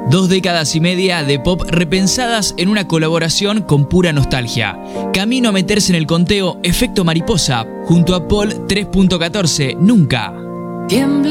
2 décadas y media de pop repensadas en una colaboración con pura nostalgia. Camino a meterse en el conteo Efecto Mariposa, junto a Paul 3.14, Nunca.